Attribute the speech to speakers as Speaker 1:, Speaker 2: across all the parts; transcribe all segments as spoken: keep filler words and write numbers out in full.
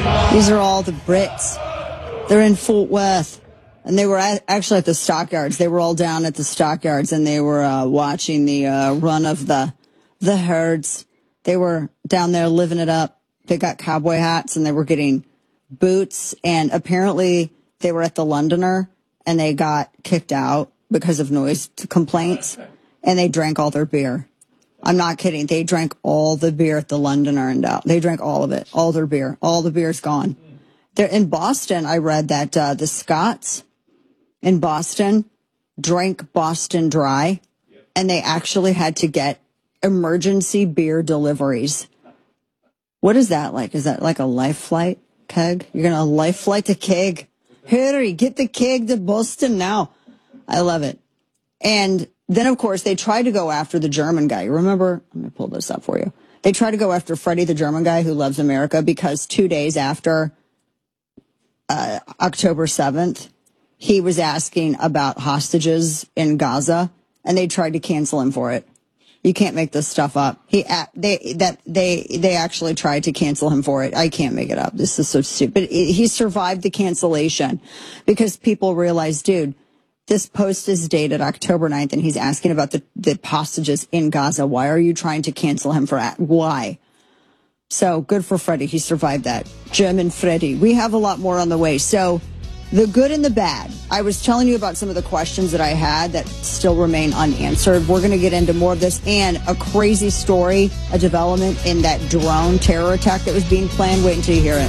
Speaker 1: These are all the Brits. They're in Fort Worth. And they were at, actually at the stockyards. They were all down at the stockyards, and they were uh, watching the uh, run of the the herds. They were down there living it up. They got cowboy hats, and they were getting boots. And apparently they were at the Londoner, and they got kicked out because of noise complaints, and they drank all their beer. I'm not kidding. They drank all the beer at the Londoner and out. They drank all of it, all their beer. All the beer's gone. They're in Boston. I read that uh, the Scots in Boston drank Boston Dry, and they actually had to get emergency beer deliveries. What is that like? Is that like a life flight keg? You're going to life flight the keg? Hurry, get the keg to Boston now. I love it. And then, of course, they tried to go after the German guy. You remember? Let me pull this up for you. They tried to go after Freddie, the German guy who loves America, because two days after uh, October seventh, he was asking about hostages in Gaza, and they tried to cancel him for it. You can't make this stuff up. He, they, that they, they actually tried to cancel him for it. I can't make it up. This is so stupid. He survived the cancellation because people realized, dude, this post is dated October ninth, and he's asking about the, the hostages in Gaza. Why are you trying to cancel him for that? Why? So good for Freddie. He survived that. German Freddie. We have a lot more on the way. So the good and the bad. I was telling you about some of the questions that I had that still remain unanswered. We're going to get into more of this and a crazy story, a development in that drone terror attack that was being planned. Wait until you hear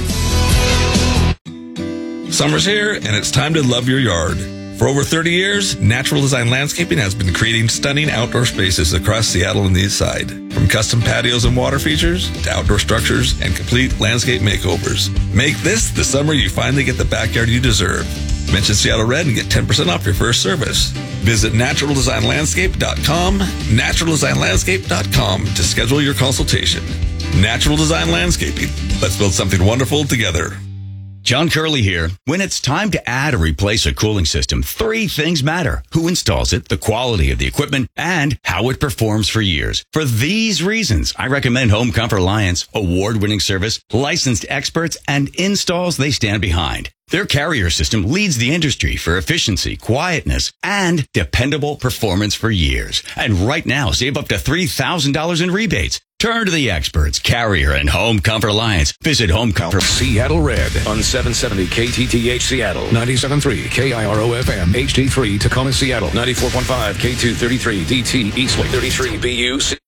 Speaker 1: it.
Speaker 2: Summer's here, and it's time to love your yard. For over thirty years, Natural Design Landscaping has been creating stunning outdoor spaces across Seattle and the East Side. From custom patios and water features to outdoor structures and complete landscape makeovers. Make this the summer you finally get the backyard you deserve. Mention Seattle Red and get ten percent off your first service. Visit natural design landscape dot com, natural design landscape dot com to schedule your consultation. Natural Design Landscaping. Let's build something wonderful together.
Speaker 3: John Curley here. When it's time to add or replace a cooling system, three things matter. Who installs it, the quality of the equipment, and how it performs for years. For these reasons, I recommend Home Comfort Alliance, award-winning service, licensed experts, and installs they stand behind. Their carrier system leads the industry for efficiency, quietness, and dependable performance for years. And right now, save up to three thousand dollars in rebates. Turn to the experts, Carrier and Home Comfort Alliance. Visit Home Comfort.
Speaker 4: Seattle Red on seven seventy K T T H Seattle, ninety-seven point three K I R O F M, H D three Tacoma Seattle, ninety-four point five K two thirty-three D T Eastlake, thirty-three B U C.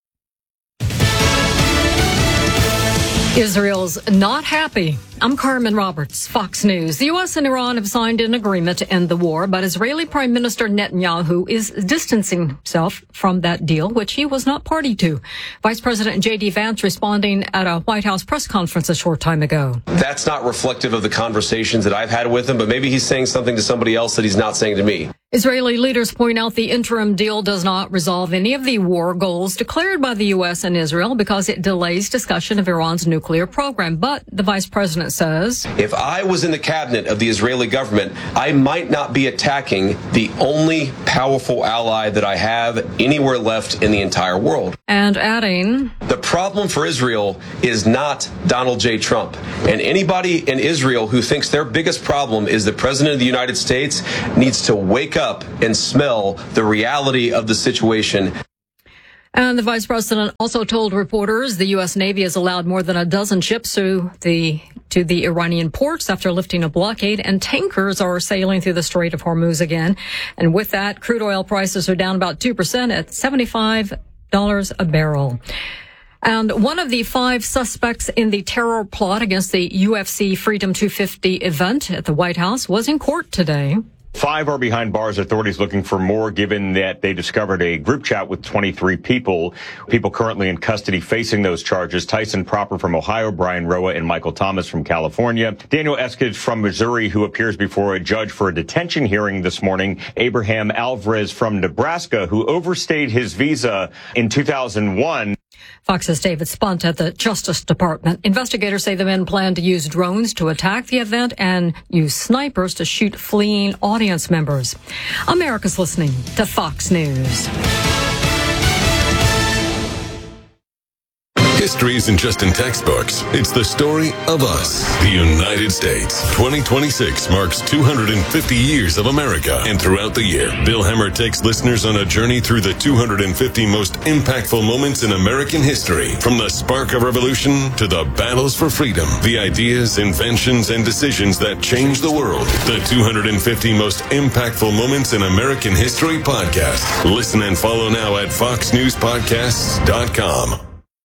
Speaker 5: Israel's not happy. I'm Carmen Roberts, Fox News. The U S and Iran have signed an agreement to end the war, but Israeli Prime Minister Netanyahu is distancing himself from that deal, which he was not party to. Vice President J D Vance responding at a White House press conference a short time ago.
Speaker 6: That's not reflective of the conversations that I've had with him, but maybe he's saying something to somebody else that he's not saying to me.
Speaker 5: Israeli leaders point out the interim deal does not resolve any of the war goals declared by the U S and Israel because it delays discussion of Iran's nuclear program. But the vice president says,
Speaker 6: if I was in the cabinet of the Israeli government, I might not be attacking the only powerful ally that I have anywhere left in the entire world.
Speaker 5: And adding,
Speaker 6: the problem for Israel is not Donald J. Trump. And anybody in Israel who thinks their biggest problem is the president of the United States needs to wake up up and smell the reality of the situation.
Speaker 5: And the vice president also told reporters the U S Navy has allowed more than a dozen ships to the to the Iranian ports after lifting a blockade, and tankers are sailing through the Strait of Hormuz again. And with that, crude oil prices are down about two percent at seventy-five dollars a barrel. And one of the five suspects in the terror plot against the U F C Freedom two fifty event at the White House was in court today.
Speaker 7: Five are behind bars. Authorities looking for more, given that they discovered a group chat with twenty-three people. People currently in custody facing those charges. Tyson Proper from Ohio, Brian Roa and Michael Thomas from California. Daniel Eskridge from Missouri, who appears before a judge for a detention hearing this morning. Abraham Alvarez from Nebraska, who overstayed his visa in two thousand one.
Speaker 5: Fox's David Spunt at the Justice Department. Investigators say the men plan to use drones to attack the event and use snipers to shoot fleeing audience members. America's listening to Fox News.
Speaker 8: History isn't just in textbooks. It's the story of us, the United States. twenty twenty-six marks two hundred fifty years of America. And throughout the year, Bill Hemmer takes listeners on a journey through the two hundred fifty most impactful moments in American history. From the spark of revolution to the battles for freedom, the ideas, inventions, and decisions that changed the world. The two hundred fifty most impactful moments in American history podcast. Listen and follow now at fox news podcasts dot com.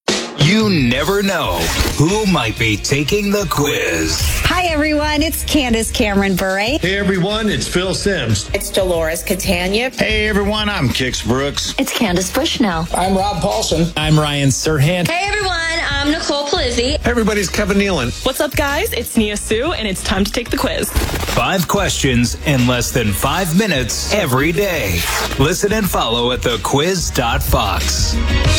Speaker 9: You never know who might be taking the quiz.
Speaker 10: Hi, everyone. It's Candace Cameron Bure.
Speaker 11: Hey, everyone. It's Phil Sims.
Speaker 12: It's Dolores Catania.
Speaker 13: Hey, everyone. I'm Kix Brooks.
Speaker 14: It's Candace Bushnell.
Speaker 15: I'm Rob Paulson.
Speaker 16: I'm Ryan Serhant.
Speaker 17: Hey, everyone. I'm Nicole Polizzi.
Speaker 18: Hey, everybody's Kevin Nealon.
Speaker 19: What's up, guys? It's Nia Sue, and it's time to take the quiz.
Speaker 9: Five questions in less than five minutes every day. Listen and follow at the quiz dot fox.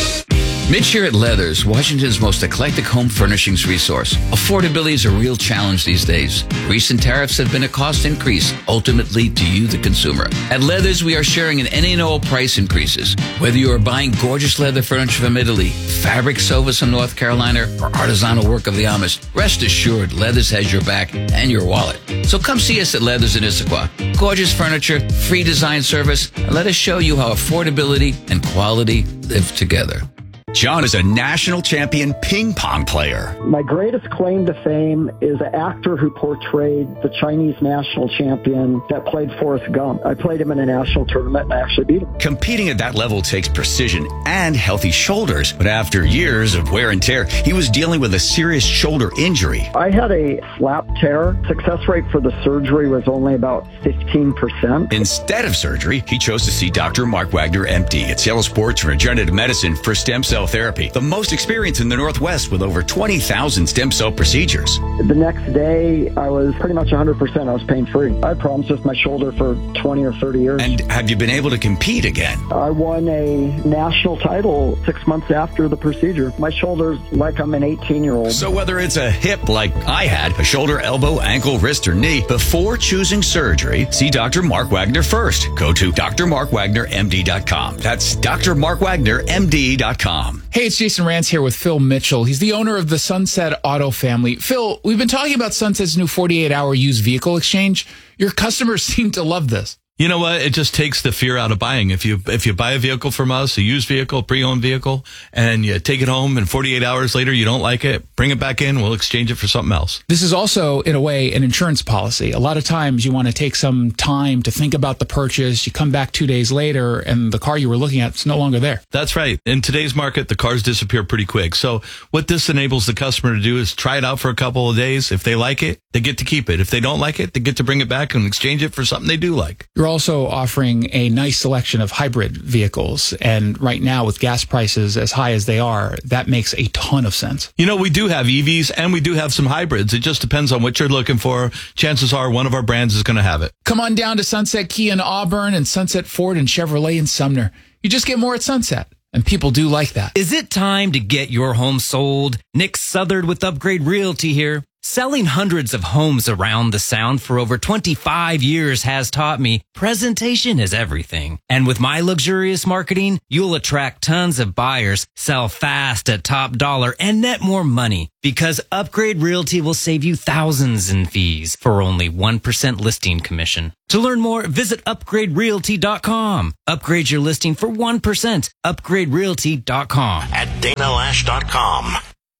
Speaker 20: Mitch here at Leathers, Washington's most eclectic home furnishings resource. Affordability is a real challenge these days. Recent tariffs have been a cost increase, ultimately to you, the consumer. At Leathers, we are sharing an any and all price increases. Whether you are buying gorgeous leather furniture from Italy, fabric sofas from North Carolina, or artisanal work of the Amish, rest assured Leathers has your back and your wallet. So come see us at Leathers in Issaquah. Gorgeous furniture, free design service, and let us show you how affordability and quality live together.
Speaker 3: John is a national champion ping pong player.
Speaker 21: My greatest claim to fame is an actor who portrayed the Chinese national champion that played Forrest Gump. I played him in a national tournament and I actually beat him.
Speaker 3: Competing at that level takes precision and healthy shoulders. But after years of wear and tear, he was dealing with a serious shoulder injury.
Speaker 21: I had a slap tear. Success rate for the surgery was only about fifteen percent.
Speaker 3: Instead of surgery, he chose to see Doctor Mark Wagner, M D, at Seattle Sports Regenerative Medicine for stem cell therapy, the most experience in the Northwest with over twenty thousand stem cell procedures.
Speaker 21: The next day, I was pretty much one hundred percent. I was pain-free. I had problems with my shoulder for twenty or thirty years.
Speaker 3: And have you been able to compete again?
Speaker 21: I won a national title six months after the procedure. My shoulder's like I'm an eighteen-year-old.
Speaker 3: So whether it's a hip like I had, a shoulder, elbow, ankle, wrist, or knee, before choosing surgery, see Doctor Mark Wagner first. Go to D R Mark Wagner M D dot com. That's D R Mark Wagner M D dot com.
Speaker 22: Hey, it's Jason Rantz here with Phil Mitchell. He's the owner of the Sunset Auto family. Phil, we've been talking about Sunset's new forty-eight hour used vehicle exchange. Your customers seem to love this.
Speaker 2: You know what? It just takes the fear out of buying. If you if you buy a vehicle from us, a used vehicle, pre-owned vehicle, and you take it home and forty-eight hours later you don't like it, bring it back in, we'll exchange it for something else.
Speaker 22: This is also, in a way, an insurance policy. A lot of times you want to take some time to think about the purchase. You come back two days later and the car you were looking at is no longer there.
Speaker 2: That's right. In today's market, the cars disappear pretty quick. So what this enables the customer to do is try it out for a couple of days. If they like it, they get to keep it. If they don't like it, they get to bring it back and exchange it for something they do like.
Speaker 22: You're also offering a nice selection of hybrid vehicles. And right now, with gas prices as high as they are, that makes a ton of sense.
Speaker 2: You know, we do have E Vs and we do have some hybrids. It just depends on what you're looking for. Chances are one of our brands is going to have it.
Speaker 22: Come on down to Sunset Kia in Auburn and Sunset Ford and Chevrolet in Sumner. You just get more at Sunset. And people do like that.
Speaker 23: Is it time to get your home sold? Nick Southard with Upgrade Realty here. Selling hundreds of homes around the Sound for over twenty-five years has taught me presentation is everything. And with my luxurious marketing, you'll attract tons of buyers, sell fast at top dollar, and net more money. Because Upgrade Realty will save you thousands in fees for only one percent listing commission. To learn more, visit upgrade realty dot com. Upgrade your listing for one percent. upgrade realty dot com.
Speaker 9: At dana lash dot com.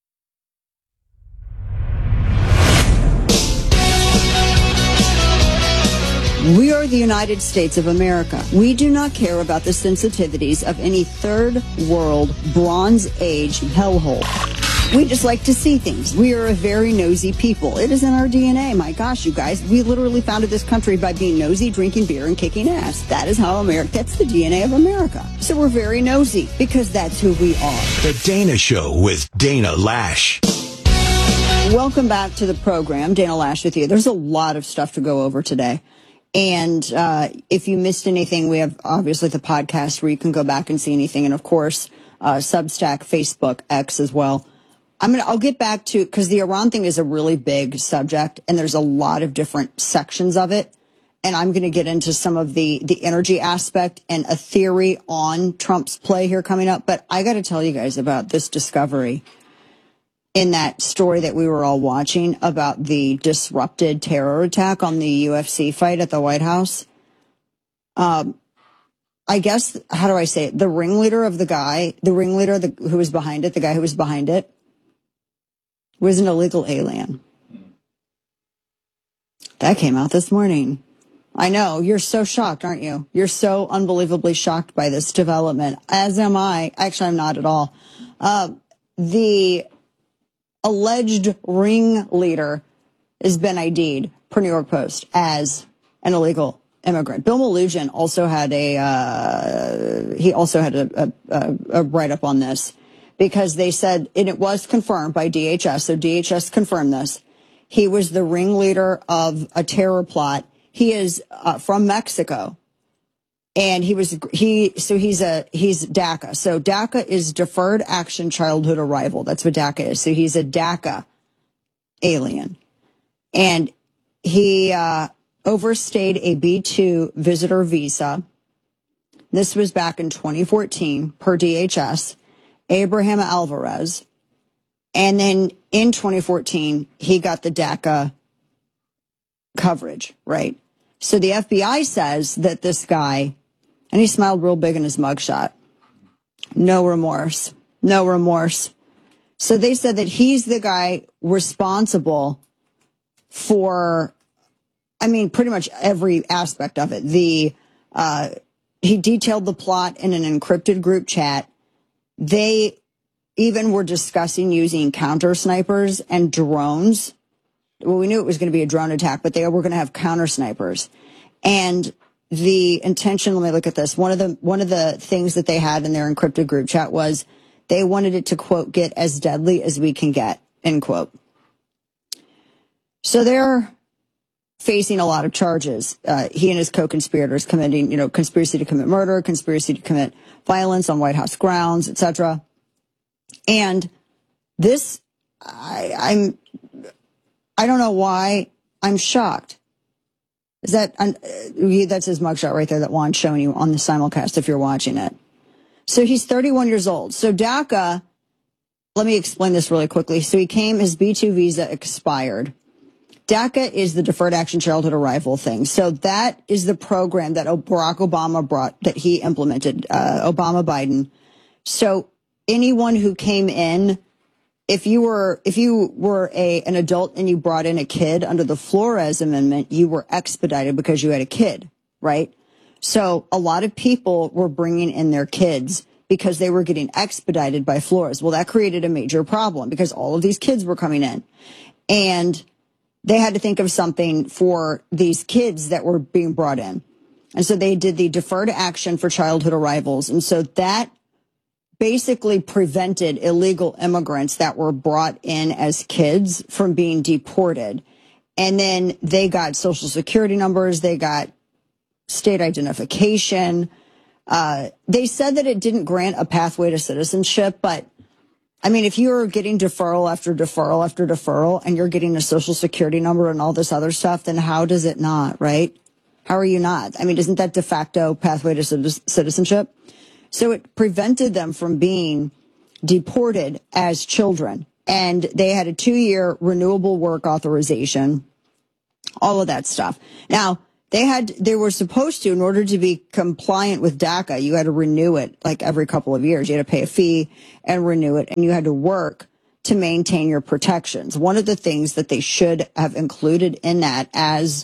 Speaker 1: We are the United States of America. We do not care about the sensitivities of any third world, Bronze Age hellhole. We just like to see things. We are a very nosy people. It is in our D N A. My gosh, you guys. We literally founded this country by being nosy, drinking beer, and kicking ass. That is how America, that's the D N A of America. So we're very nosy because that's who we are.
Speaker 9: The Dana Show with Dana Lash.
Speaker 1: Welcome back to the program. Dana Lash with you. There's a lot of stuff to go over today. And uh if you missed anything, we have obviously the podcast where you can go back and see anything. And of course, uh Substack, Facebook, X as well. I'm gonna, I'll get back to, because the Iran thing is a really big subject and there's a lot of different sections of it. And I'm going to get into some of the, the energy aspect and a theory on Trump's play here coming up. But I got to tell you guys about this discovery in that story that we were all watching about the disrupted terror attack on the U F C fight at the White House. Um, I guess, how do I say it? The ringleader of the guy, the ringleader the, who was behind it, the guy who was behind it, was an illegal alien. That came out this morning. I know, you're so shocked, aren't you? You're so unbelievably shocked by this development, as am I. Actually, I'm not at all. Uh, the alleged ringleader has been I D'd per New York Post as an illegal immigrant. Bill Melugin also had a uh, he also had a, a, a write-up on this because they said, and it was confirmed by D H S, so D H S confirmed this. He was the ringleader of a terror plot. He is uh, from Mexico, and he was he so he's a he's DACA. So DACA is Deferred Action Childhood Arrival. That's what DACA is. So he's a DACA alien, and he uh, overstayed a B two visitor visa. This was back in twenty fourteen per D H S. Abraham Alvarez, and then in twenty fourteen he got the DACA coverage, right? So the F B I says that this guy, and he smiled real big in his mugshot, no remorse, no remorse. So they said that he's the guy responsible for, I mean, pretty much every aspect of it. The uh, he detailed the plot in an encrypted group chat. They even were discussing using counter snipers and drones. Well, we knew it was going to be a drone attack, but they were going to have counter snipers. And the intention, let me look at this. One of the, one of the things that they had in their encrypted group chat was they wanted it to, quote, get as deadly as we can get, end quote. So they're facing a lot of charges. Uh, he and his co-conspirators committing, you know, conspiracy to commit murder, conspiracy to commit violence on White House grounds, et cetera. And this, I, I'm, I don't know why I'm shocked. Is that, uh, that's his mugshot right there that Juan's showing you on the simulcast if you're watching it. So he's thirty-one years old. So DACA, let me explain this really quickly. So he came, his B two visa expired. DACA is the Deferred Action Childhood Arrival thing. So that is the program that Barack Obama brought, that he implemented, uh, Obama Biden. So anyone who came in, If you were if you were a an adult and you brought in a kid under the Flores Amendment, you were expedited because you had a kid, right? So a lot of people were bringing in their kids because they were getting expedited by Flores. Well, that created a major problem because all of these kids were coming in, and they had to think of something for these kids that were being brought in. And so they did the Deferred Action for Childhood Arrivals. And so that basically prevented illegal immigrants that were brought in as kids from being deported. And then they got social security numbers, they got state identification. Uh, they said that it didn't grant a pathway to citizenship, but I mean, if you're getting deferral after deferral after deferral and you're getting a social security number and all this other stuff, then how does it not, right? How are you not? I mean, isn't that de facto pathway to citizenship? So it prevented them from being deported as children. And they had a two-year renewable work authorization, all of that stuff. Now, they had, they were supposed to, in order to be compliant with DACA, you had to renew it like every couple of years. You had to pay a fee and renew it, and you had to work to maintain your protections. One of the things that they should have included in that as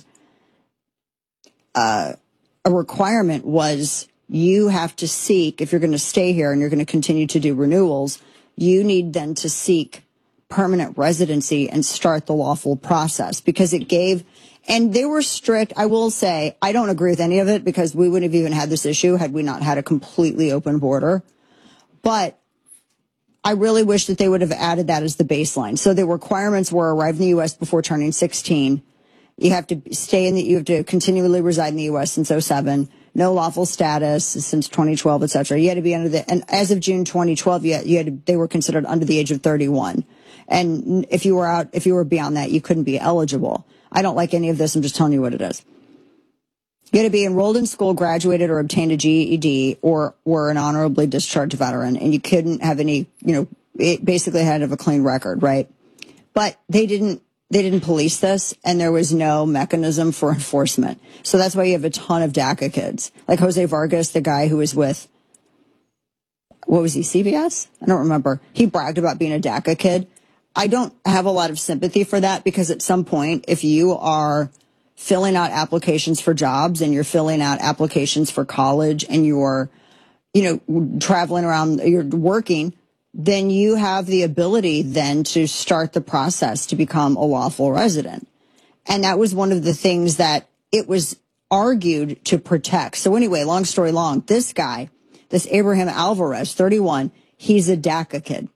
Speaker 1: uh, a requirement was you have to seek, if you're going to stay here and you're going to continue to do renewals, you need then to seek permanent residency and start the lawful process, because it gave, and they were strict. I will say, I don't agree with any of it because we wouldn't have even had this issue had we not had a completely open border. But I really wish that they would have added that as the baseline. So the requirements were arrive in the U S before turning sixteen. You have to stay in the, you have to continually reside in the U S since oh seven. No lawful status since twenty twelve, et cetera. You had to be under the, and as of June twenty twelve, you had, you had to, they were considered under the age of thirty-one. And if you were out, if you were beyond that, you couldn't be eligible. I don't like any of this. I'm just telling you what it is. You had to be enrolled in school, graduated, or obtained a G E D, or were an honorably discharged veteran. And you couldn't have any, you know, it basically had to have a clean record, right? But they didn't, they didn't police this, and there was no mechanism for enforcement. So that's why you have a ton of DACA kids. Like Jose Vargas, the guy who was with, what was he, C B S? I don't remember. He bragged about being a DACA kid. I don't have a lot of sympathy for that, because at some point, if you are filling out applications for jobs and you're filling out applications for college and you're, you know, traveling around, you're working, then you have the ability then to start the process to become a lawful resident. And that was one of the things that it was argued to protect. So anyway, long story long, this guy, this Abraham Alvarez, thirty-one, he's a DACA kid.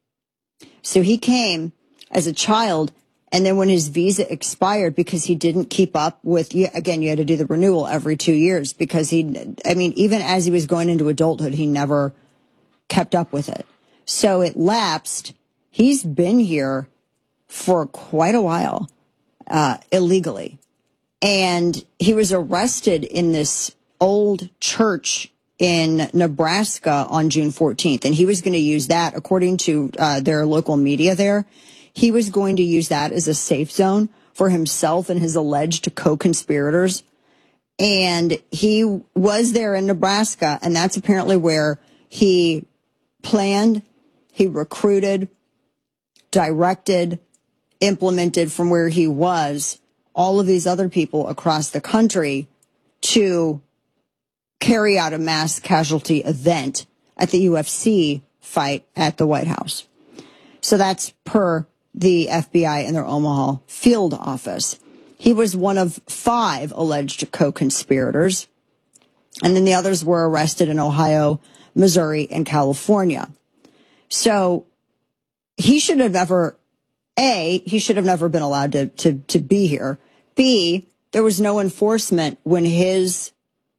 Speaker 1: So he came as a child, and then when his visa expired, because he didn't keep up with, again, you had to do the renewal every two years because he, I mean, even as he was going into adulthood, he never kept up with it. So it lapsed. He's been here for quite a while, uh, illegally. And he was arrested in this old church in Nebraska on June fourteenth. And he was going to use that, according to uh, their local media there, he was going to use that as a safe zone for himself and his alleged co-conspirators. And he was there in Nebraska, and that's apparently where he planned, he recruited, directed, implemented from where he was all of these other people across the country to carry out a mass casualty event at the U F C fight at the White House. So that's per the F B I and their Omaha field office. He was one of five alleged co-conspirators, and then the others were arrested in Ohio, Missouri, and California. So he should have never, A, he should have never been allowed to, to, to be here. B, there was no enforcement when his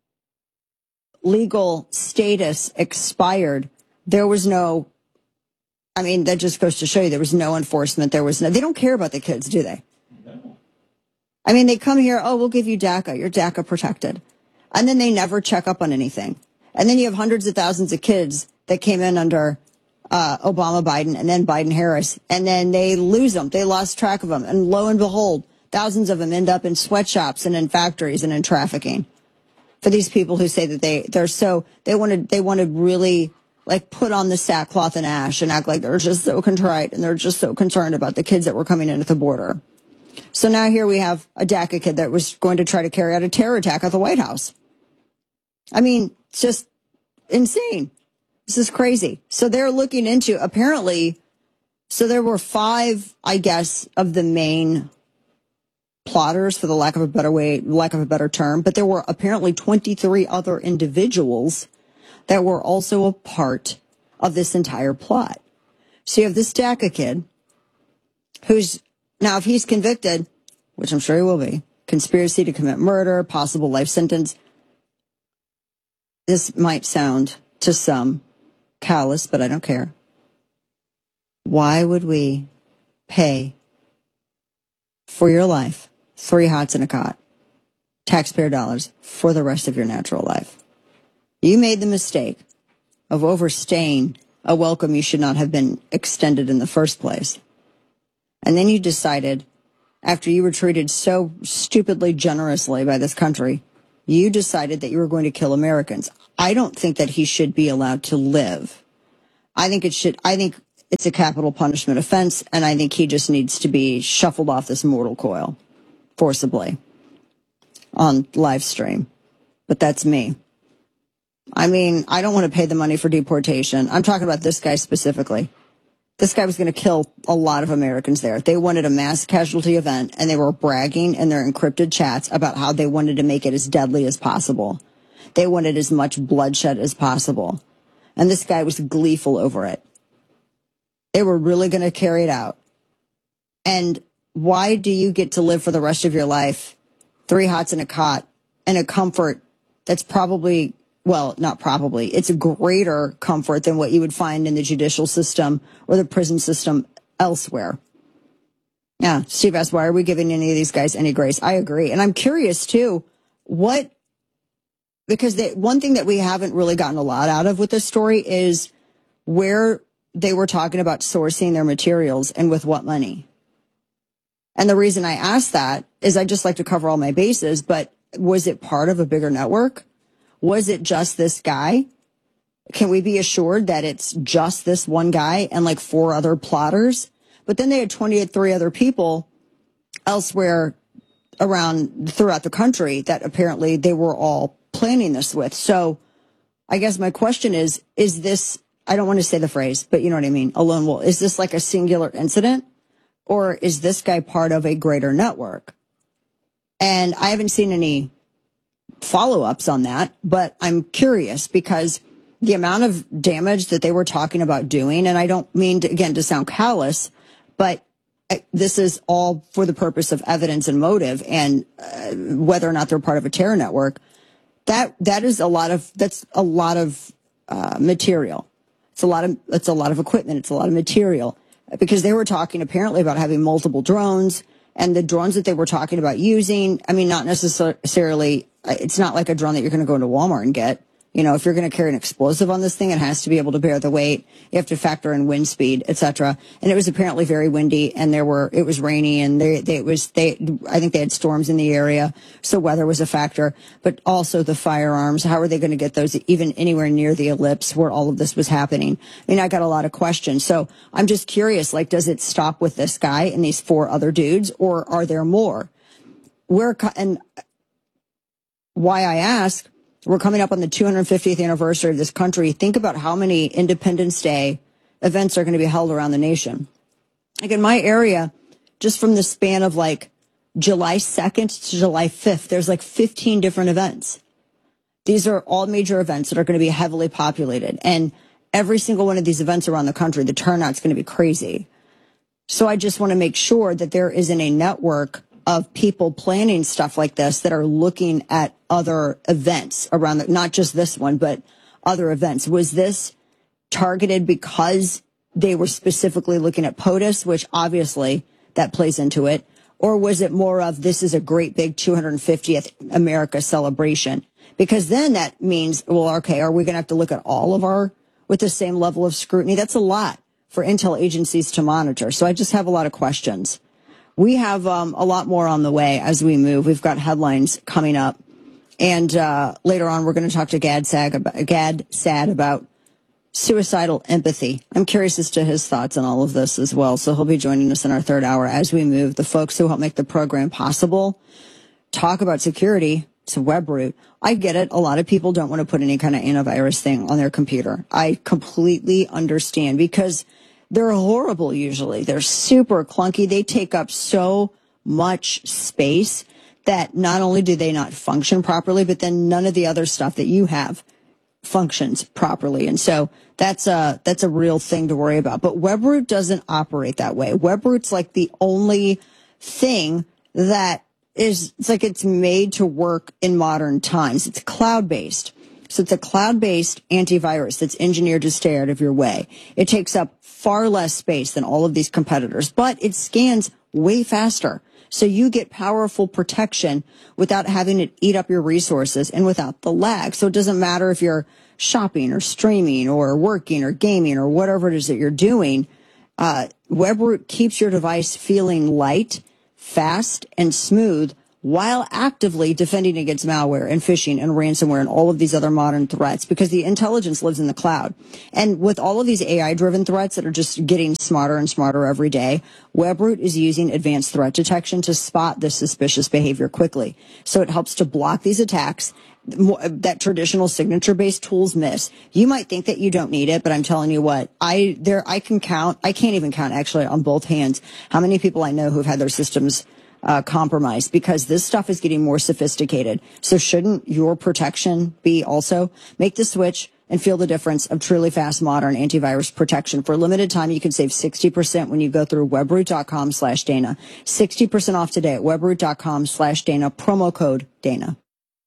Speaker 1: legal status expired. There was no, I mean, that just goes to show you there was no enforcement. There was no, they don't care about the kids, do they? No. I mean, they come here, oh, we'll give you DACA. You're DACA protected. And then they never check up on anything. And then you have hundreds of thousands of kids that came in under uh, Obama, Biden, and then Biden, Harris. And then they lose them. They lost track of them. And lo and behold, thousands of them end up in sweatshops and in factories and in trafficking. For these people who say that they, they're so, they wanted, they want to really like put on the sackcloth and ash and act like they're just so contrite and they're just so concerned about the kids that were coming in at the border. So now here we have a DACA kid that was going to try to carry out a terror attack at the White House. I mean, it's just insane. This is crazy. So they're looking into, apparently, so there were five, I guess, of the main plotters, for the lack of a better way, lack of a better term, but there were apparently twenty-three other individuals that were also a part of this entire plot. So you have this DACA kid who's, now if he's convicted, which I'm sure he will be, conspiracy to commit murder, possible life sentence. This might sound to some callous, but I don't care. Why would we pay for your life, three hots and a cot, taxpayer dollars, for the rest of your natural life? You made the mistake of overstaying a welcome you should not have been extended in the first place. And then you decided, after you were treated so stupidly generously by this country, you decided that you were going to kill Americans. I don't think that he should be allowed to live. I think it should, I think it's a capital punishment offense, and I think he just needs to be shuffled off this mortal coil forcibly on live stream. But that's me. I mean, I don't want to pay the money for deportation. I'm talking about this guy specifically. This guy was going to kill a lot of Americans there. They wanted a mass casualty event, and they were bragging in their encrypted chats about how they wanted to make it as deadly as possible. They wanted as much bloodshed as possible. And this guy was gleeful over it. They were really going to carry it out. And why do you get to live for the rest of your life, three hots and a cot, and a comfort that's probably, well, not probably, it's a greater comfort than what you would find in the judicial system or the prison system elsewhere? Yeah, Steve asked, why are we giving any of these guys any grace? I agree. And I'm curious, too, what, because they, one thing that we haven't really gotten a lot out of with this story is where they were talking about sourcing their materials and with what money. And the reason I asked that is I just like to cover all my bases, but was it part of a bigger network? Was it just this guy? Can we be assured that it's just this one guy and like four other plotters? But then they had twenty-three other people elsewhere around throughout the country that apparently they were all planning this with. So I guess my question is, is this, I don't want to say the phrase, but you know what I mean, a lone wolf. Is this like a singular incident, or is this guy part of a greater network? And I haven't seen any follow-ups on that, but I'm curious because the amount of damage that they were talking about doing, and I don't mean to, again, to sound callous, but this is all for the purpose of evidence and motive, and uh, whether or not they're part of a terror network. That that is a lot of that's a lot of uh, material. It's a lot of it's a lot of equipment. It's a lot of material, because they were talking apparently about having multiple drones, and the drones that they were talking about using. I mean, not necessarily. It's not like a drone that you're going to go into Walmart and get. You know, if you're going to carry an explosive on this thing, it has to be able to bear the weight. You have to factor in wind speed, et cetera. And it was apparently very windy, and there were, it was rainy, and they, they, it was, they, I think they had storms in the area. So weather was a factor, but also the firearms. How are they going to get those even anywhere near the ellipse where all of this was happening? I mean, I got a lot of questions. So I'm just curious, like, does it stop with this guy and these four other dudes, or are there more? We're, and why I ask, we're coming up on the two hundred fiftieth anniversary of this country. Think about how many Independence Day events are going to be held around the nation. Like in my area, just from the span of like July second to July fifth, there's like fifteen different events. These are all major events that are going to be heavily populated. And every single one of these events around the country, the turnout's going to be crazy. So I just want to make sure that there isn't a network of people planning stuff like this that are looking at other events around, the, not just this one, but other events. Was this targeted because they were specifically looking at POTUS, which obviously that plays into it? Or was it more of, this is a great big two hundred fiftieth America celebration? Because then that means, well, okay, are we going to have to look at all of our, with the same level of scrutiny? That's a lot for intel agencies to monitor. So I just have a lot of questions. We have um, a lot more on the way as we move. We've got headlines coming up. And uh, later on, we're going to talk to Gad, Sag about, Gad Sad about suicidal empathy. I'm curious as to his thoughts on all of this as well. So he'll be joining us in our third hour as we move. The folks who help make the program possible talk about security. It's WebRoot. I get it. A lot of people don't want to put any kind of antivirus thing on their computer. I completely understand, because they're horrible usually. They're super clunky. They take up so much space that not only do they not function properly, but then none of the other stuff that you have functions properly. And so that's a, that's a real thing to worry about. But WebRoot doesn't operate that way. WebRoot's like the only thing that is, it's like it's made to work in modern times. It's cloud-based. So it's a cloud-based antivirus that's engineered to stay out of your way. It takes up far less space than all of these competitors, but it scans way faster. So you get powerful protection without having it eat up your resources and without the lag. So it doesn't matter if you're shopping or streaming or working or gaming or whatever it is that you're doing. Uh, WebRoot keeps your device feeling light, fast, and smooth, while actively defending against malware and phishing and ransomware and all of these other modern threats, because the intelligence lives in the cloud. And with all of these A I-driven threats that are just getting smarter and smarter every day, WebRoot is using advanced threat detection to spot this suspicious behavior quickly. So it helps to block these attacks that traditional signature-based tools miss. You might think that you don't need it, but I'm telling you what, I there I can count, I can't even count actually on both hands how many people I know who've had their systems Uh, compromised, because this stuff is getting more sophisticated. So shouldn't your protection be also? Make the switch and feel the difference of truly fast, modern antivirus protection. For a limited time, you can save sixty percent when you go through webroot.com slash Dana. sixty percent off today at webroot.com slash Dana, promo code Dana.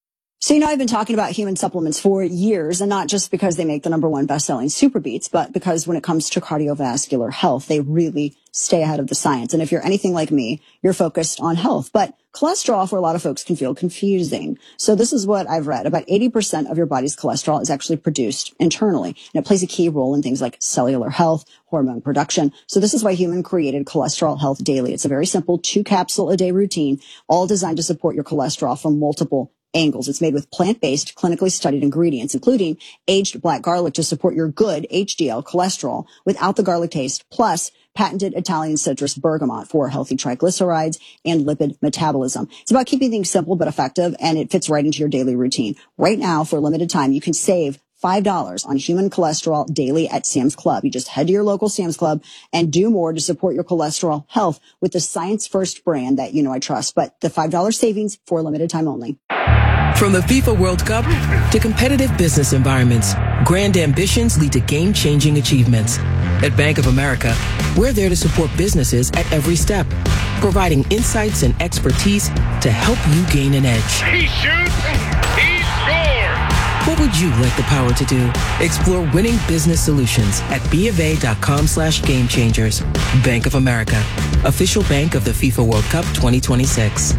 Speaker 1: So, you know, I've been talking about human supplements for years, and not just because they make the number one best-selling Super Beats, but because when it comes to cardiovascular health, they really stay ahead of the science. And if you're anything like me, you're focused on health. But cholesterol, for a lot of folks, can feel confusing. So this is what I've read. About eighty percent of your body's cholesterol is actually produced internally, and it plays a key role in things like cellular health, hormone production. So this is why Human created Cholesterol Health Daily. It's a very simple two-capsule-a-day routine, all designed to support your cholesterol from multiple angles. It's made with plant-based, clinically studied ingredients, including aged black garlic to support your good H D L cholesterol without the garlic taste, plus patented Italian citrus bergamot for healthy triglycerides and lipid metabolism. It's about keeping things simple but effective, and it fits right into your daily routine. Right now, for a limited time, you can save five dollars on Human Cholesterol Daily at Sam's Club. You just head to your local Sam's Club and do more to support your cholesterol health with the Science First brand that you know I trust. But the five dollars savings for a limited time only.
Speaker 12: From the FIFA World Cup to competitive business environments, grand ambitions lead to game-changing achievements. At Bank of America, we're there to support businesses at every step, providing insights and expertise to help you gain an edge.
Speaker 14: He shoots, he scores!
Speaker 12: What would you like the power to do? Explore winning business solutions at BofA.com slash game changers. Bank of America, official bank of the FIFA World Cup twenty twenty-six.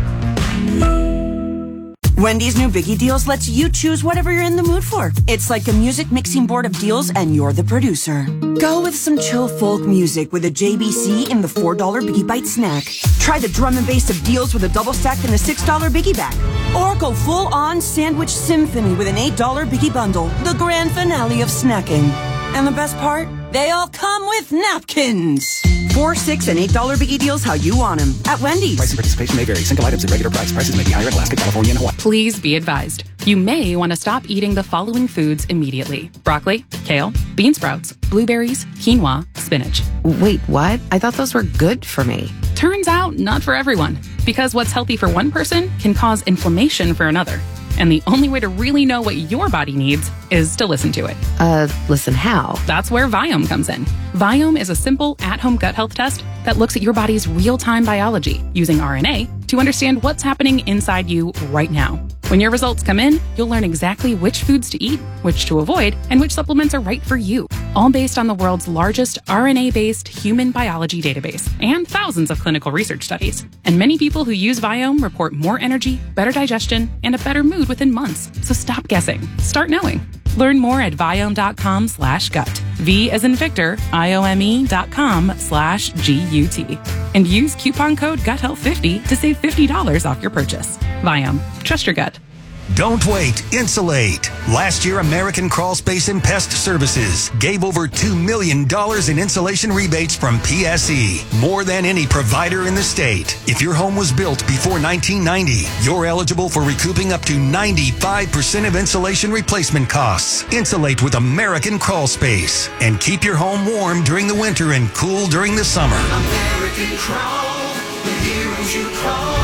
Speaker 15: Wendy's new Biggie Deals lets you choose whatever you're in the mood for. It's like a music mixing board of deals, and you're the producer. Go with some chill folk music with a J B C in the four dollar Biggie Bite snack. Try the drum and bass of deals with a double stack in the six dollar Biggie Bag. Or go full-on sandwich symphony with an eight dollar Biggie Bundle, the grand finale of snacking. And the best part? They all come with napkins. Four, six, and eight dollar Biggie Deals how you want them at Wendy's.
Speaker 16: Price and participation may vary. Single items at regular price. Prices may be higher in Alaska, California, and Hawaii.
Speaker 18: Please be advised. You may want to stop eating the following foods immediately. Broccoli, kale, bean sprouts, blueberries, quinoa, spinach.
Speaker 24: Wait, what? I thought those were good for me.
Speaker 18: Turns out, not for everyone. Because what's healthy for one person can cause inflammation for another. And the only way to really know what your body needs is to listen to it.
Speaker 24: Uh, listen how?
Speaker 18: That's where Viome comes in. Viome is a simple at-home gut health test that looks at your body's real-time biology using R N A to understand what's happening inside you right now. When your results come in, you'll learn exactly which foods to eat, which to avoid, and which supplements are right for you. All based on the world's largest R N A-based human biology database and thousands of clinical research studies. And many people who use Viome report more energy, better digestion, and a better mood within months. So stop guessing. Start knowing. Learn more at Viome.com slash gut. V as in Victor, I-O-M-E dot com slash G-U-T. And use coupon code gut health fifty to save fifty dollars off your purchase. Viome. Trust your gut.
Speaker 25: Don't wait. Insulate. Last year, American Crawl Space and Pest Services gave over two million dollars in insulation rebates from P S E, more than any provider in the state. If your home was built before nineteen ninety, you're eligible for recouping up to ninety-five percent of insulation replacement costs. Insulate with American Crawl Space and keep your home warm during the winter and cool during the summer.
Speaker 26: American Crawl, the heroes you crawl.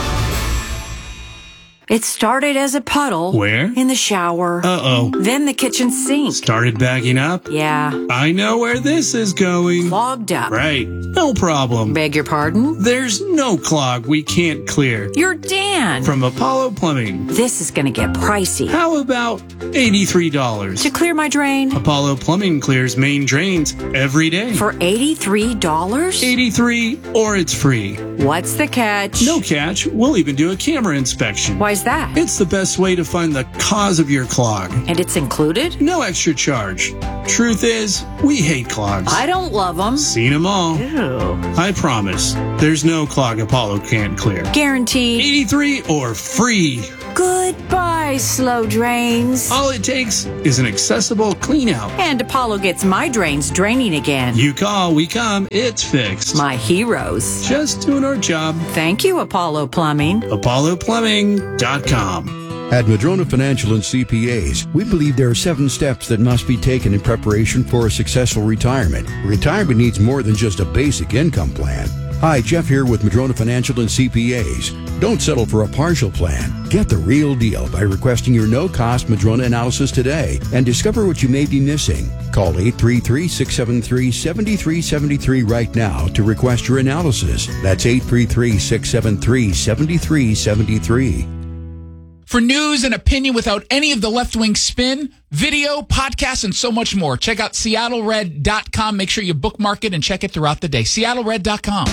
Speaker 27: It started as a puddle.
Speaker 28: Where?
Speaker 27: In the shower.
Speaker 28: Uh-oh.
Speaker 27: Then the kitchen sink.
Speaker 28: Started backing up?
Speaker 27: Yeah.
Speaker 28: I know where this is going.
Speaker 27: Clogged up.
Speaker 28: Right. No problem.
Speaker 27: Beg your pardon?
Speaker 28: There's no clog we can't clear.
Speaker 27: You're Dan.
Speaker 28: From Apollo Plumbing.
Speaker 27: This is going to get pricey.
Speaker 28: How about eighty-three dollars?
Speaker 27: To clear my drain?
Speaker 28: Apollo Plumbing clears main drains every day.
Speaker 27: For eighty-three dollars?
Speaker 28: eighty-three dollars or it's free.
Speaker 27: What's the catch?
Speaker 28: No catch. We'll even do a camera inspection.
Speaker 27: Why's that?
Speaker 28: It's the best way to find the cause of your clog.
Speaker 27: And it's included?
Speaker 28: No extra charge. Truth is, we hate clogs.
Speaker 27: I don't love them.
Speaker 28: Seen them all.
Speaker 27: Ew.
Speaker 28: I promise, there's no clog Apollo can't clear.
Speaker 27: Guaranteed.
Speaker 28: eighty-three dollars or free.
Speaker 27: Goodbye, slow drains.
Speaker 28: All it takes is an accessible clean out.
Speaker 27: And Apollo gets my drains draining again.
Speaker 28: You call, we come, it's fixed.
Speaker 27: My heroes.
Speaker 28: Just doing our job.
Speaker 27: Thank you, Apollo Plumbing.
Speaker 28: Apollo Plumbing dot com.
Speaker 29: At Madrona Financial and C P As, we believe there are seven steps that must be taken in preparation for a successful retirement. Retirement needs more than just a basic income plan. Hi, Jeff here with Madrona Financial and C P As. Don't settle for a partial plan. Get the real deal by requesting your no-cost Madrona analysis today and discover what you may be missing. Call eight three three, six seven three, seven three seven three right now to request your analysis. That's eight three three, six seven three, seven three seven three.
Speaker 22: For news and opinion without any of the left-wing spin, video, podcasts, and so much more, check out Seattle Red dot com. Make sure you bookmark it and check it throughout the day. Seattle Red dot com.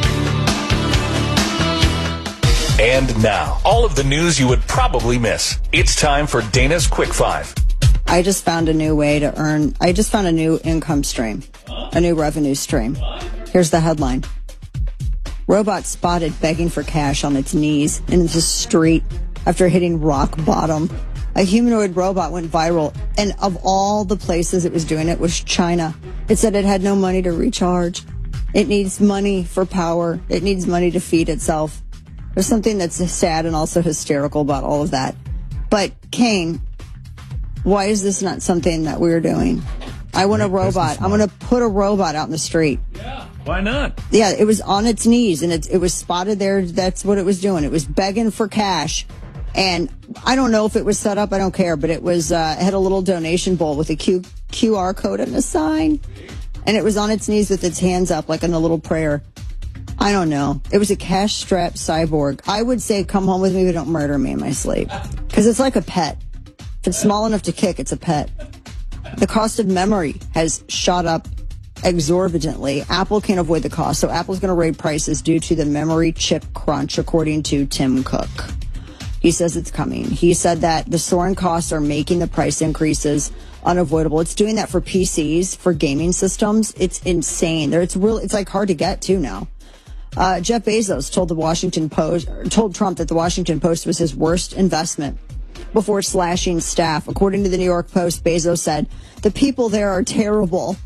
Speaker 4: And now, all of the news you would probably miss. It's time for Dana's Quick Five.
Speaker 1: I just found a new way to earn, I just found a new income stream, a new revenue stream. Here's the headline. Robot spotted begging for cash on its knees in the street after hitting rock bottom. A humanoid robot went viral, and of all the places it was doing it was China. It said it had no money to recharge. It needs money for power. It needs money to feed itself. There's something that's sad and also hysterical about all of that. But, Kane, why is this not something that we're doing? I want a robot. I'm going to put a robot out in the street.
Speaker 4: Yeah, why not?
Speaker 1: Yeah, it was on its knees, and it, it was spotted there. That's what it was doing. It was begging for cash. And I don't know if it was set up. I don't care. But it was uh, it had a little donation bowl with a Q, Q R code and a sign. And it was on its knees with its hands up like in a little prayer. I don't know. It was a cash-strapped cyborg. I would say, come home with me, but don't murder me in my sleep. Because it's like a pet. If it's small enough to kick, it's a pet. The cost of memory has shot up exorbitantly. Apple can't avoid the cost, so Apple's going to raise prices due to the memory chip crunch, according to Tim Cook. He says it's coming. He said that the soaring costs are making the price increases unavoidable. It's doing that for P Cs, for gaming systems. It's insane. There, it's real. It's like hard to get to now. Uh, Jeff Bezos told the Washington Post, told Trump that the Washington Post was his worst investment before slashing staff. According to the New York Post, Bezos said, the people there are terrible.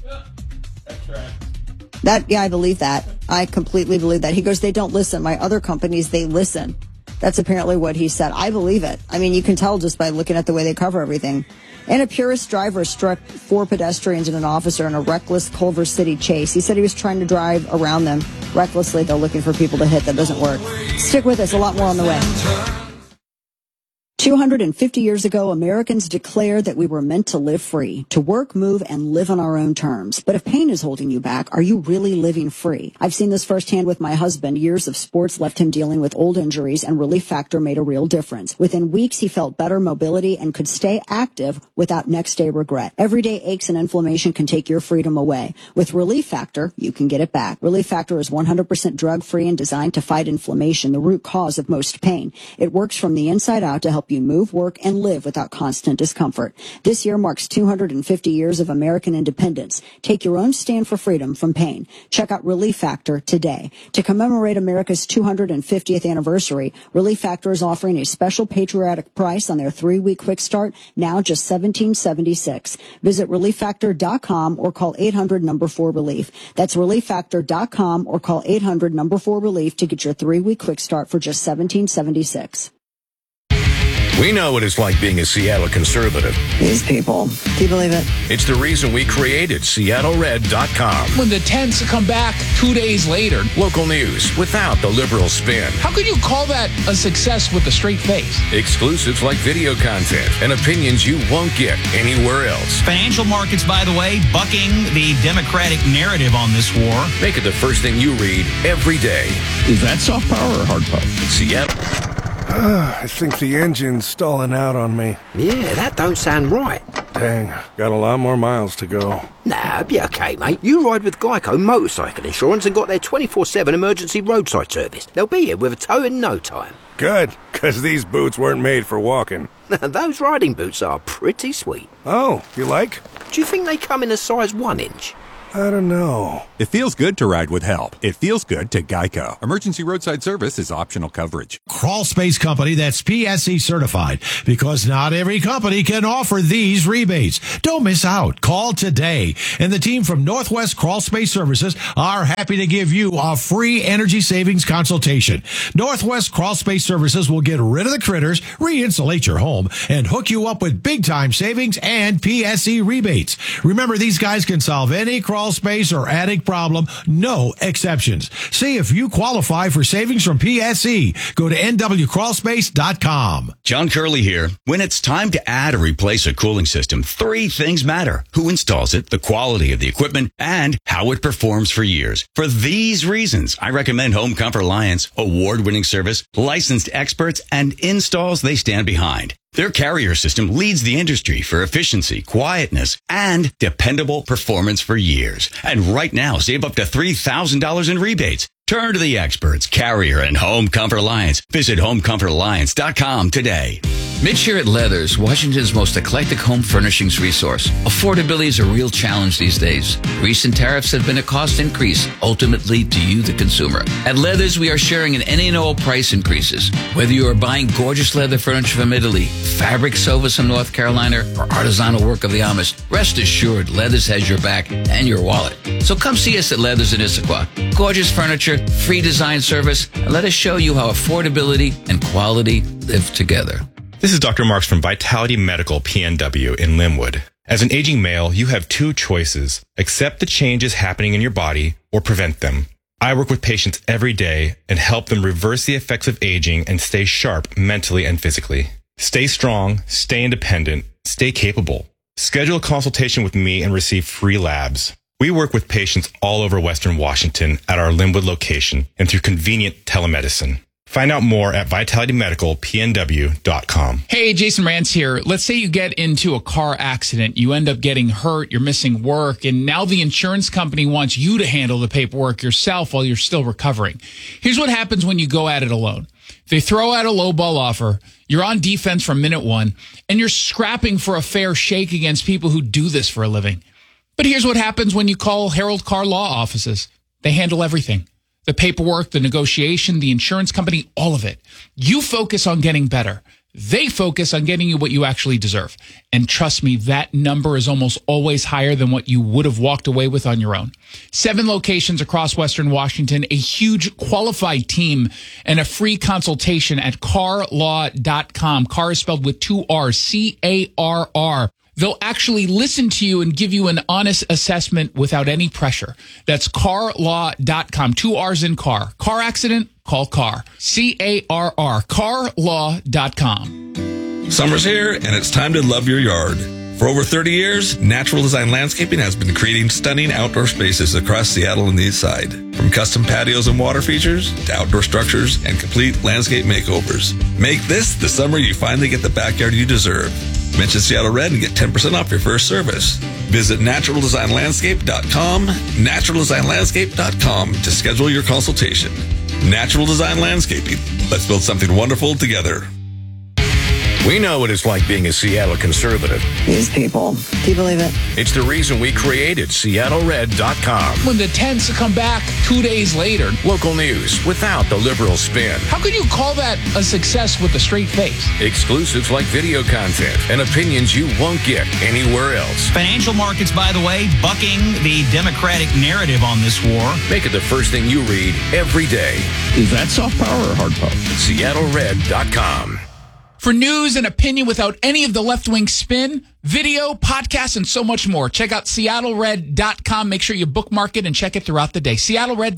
Speaker 1: That, yeah, I believe that. I completely believe that. He goes, they don't listen. My other companies, they listen. That's apparently what he said. I believe it. I mean, you can tell just by looking at the way they cover everything. And a Purist driver struck four pedestrians and an officer in a reckless Culver City chase. He said he was trying to drive around them recklessly. They're looking for people to hit. That doesn't work. Stick with us. A lot more on the way. two hundred fifty years ago, Americans declared that we were meant to live free, to work, move, and live on our own terms. But if pain is holding you back, are you really living free? I've seen this firsthand with my husband. Years of sports left him dealing with old injuries, and Relief Factor made a real difference. Within weeks, he felt better mobility and could stay active without next-day regret. Everyday aches and inflammation can take your freedom away. With Relief Factor, you can get it back. Relief Factor is one hundred percent drug-free and designed to fight inflammation, the root cause of most pain. It works from the inside out to help you move, work, and live without constant discomfort. This year marks two hundred fifty years of American independence. Take your own stand for freedom from pain. Check out Relief Factor today. To commemorate America's two hundred fiftieth anniversary, Relief Factor is offering a special patriotic price on their three-week quick start, now just seventeen seventy-six. Visit relief factor dot com or call eight hundred number four relief. That's relief factor dot com or call eight hundred number four relief to get your three-week quick start for just seventeen seventy-six.
Speaker 5: We know what it's like being a Seattle conservative.
Speaker 1: These people. Do you believe it?
Speaker 5: It's the reason we created Seattle Red dot com.
Speaker 22: When the tents come back two days later.
Speaker 5: Local news without the liberal spin.
Speaker 22: How could you call that a success with a straight face?
Speaker 5: Exclusives like video content and opinions you won't get anywhere else.
Speaker 6: Financial markets, by the way, bucking the Democratic narrative on this war.
Speaker 5: Make it the first thing you read every day.
Speaker 7: Is that soft power or hard power?
Speaker 5: Seattle.
Speaker 8: I think the engine's stalling out on me.
Speaker 10: Yeah, that don't sound right.
Speaker 8: Dang, got a lot more miles to go.
Speaker 10: Nah, be okay, mate. You ride with Geico Motorcycle Insurance and got their twenty-four seven emergency roadside service. They'll be here with a tow in no time.
Speaker 8: Good, because these boots weren't made for walking.
Speaker 10: Those riding boots are pretty sweet.
Speaker 8: Oh, you like?
Speaker 10: Do you think they come in a size one inch?
Speaker 8: I don't know.
Speaker 11: It feels good to ride with help. It feels good to Geico. Emergency roadside service is optional coverage.
Speaker 13: Crawl space company that's P S E certified, because not every company can offer these rebates. Don't miss out. Call today. And the team from Northwest Crawl Space Services are happy to give you a free energy savings consultation. Northwest Crawl Space Services will get rid of the critters, re-insulate your home, and hook you up with big time savings and P S E rebates. Remember, these guys can solve any crawl crawl space, or attic problem, no exceptions. See if you qualify for savings from P S E. Go to N W crawl space dot com.
Speaker 2: John Curley here. When it's time to add or replace a cooling system, three things matter. Who installs it, the quality of the equipment, and how it performs for years. For these reasons, I recommend Home Comfort Alliance, award-winning service, licensed experts, and installs they stand behind. Their carrier system leads the industry for efficiency, quietness, and dependable performance for years. And right now, save up to three thousand dollars in rebates. Turn to the experts, Carrier and Home Comfort Alliance. Visit home comfort alliance dot com today.
Speaker 3: Mitch here at Leathers, Washington's most eclectic home furnishings resource. Affordability is a real challenge these days. Recent tariffs have been a cost increase, ultimately to you, the consumer. At Leathers, we are sharing in any and all price increases. Whether you are buying gorgeous leather furniture from Italy, fabric sofas from North Carolina, or artisanal work of the Amish, rest assured Leathers has your back and your wallet. So come see us at Leathers in Issaquah. Gorgeous furniture, free design service, and let us show you how affordability and quality live together.
Speaker 9: This is Doctor Marks from Vitality Medical P N W in Linwood. As an aging male, you have two choices: accept the changes happening in your body or prevent them. I work with patients every day and help them reverse the effects of aging and stay sharp mentally and physically. Stay strong, stay independent, stay capable. Schedule a consultation with me and receive free labs. We work with patients all over Western Washington at our Linwood location and through convenient telemedicine. Find out more at vitality medical p n w dot com.
Speaker 22: Hey, Jason Rantz here. Let's say you get into a car accident. You end up getting hurt. You're missing work. And now the insurance company wants you to handle the paperwork yourself while you're still recovering. Here's what happens when you go at it alone. They throw out a lowball offer. You're on defense from minute one, and you're scrapping for a fair shake against people who do this for a living. But here's what happens when you call Harold Carr Law Offices. They handle everything. The paperwork, the negotiation, the insurance company, all of it. You focus on getting better. They focus on getting you what you actually deserve. And trust me, that number is almost always higher than what you would have walked away with on your own. Seven locations across Western Washington, a huge qualified team, and a free consultation at carr law dot com. Carr is spelled with two R's, C A R R. They'll actually listen to you and give you an honest assessment without any pressure. That's carr law dot com. Two R's in car. Car accident? Call Carr. C A R R. carr law dot com.
Speaker 14: Summer's here, and it's time to love your yard. For over thirty years, Natural Design Landscaping has been creating stunning outdoor spaces across Seattle and the East Side. From custom patios and water features to outdoor structures and complete landscape makeovers. Make this the summer you finally get the backyard you deserve. Mention Seattle Red and get ten percent off your first service. Visit natural design landscape dot com, natural design landscape dot com to schedule your consultation. Natural Design Landscaping. Let's build something wonderful together.
Speaker 5: We know what it's like being a Seattle conservative.
Speaker 1: These people. Do you believe it?
Speaker 5: It's the reason we created Seattle Red dot com.
Speaker 22: When the tents come back two days later.
Speaker 5: Local news without the liberal spin.
Speaker 22: How could you call that a success with a straight face?
Speaker 5: Exclusives like video content and opinions you won't get anywhere else.
Speaker 6: Financial markets, by the way, bucking the Democratic narrative on this war.
Speaker 5: Make it the first thing you read every day.
Speaker 7: Is that soft power or hard power?
Speaker 5: Seattle Red dot com.
Speaker 22: For news and opinion without any of the left-wing spin, video, podcasts, and so much more, check out Seattle Red dot com. Make sure you bookmark it and check it throughout the day. Seattle Red dot com.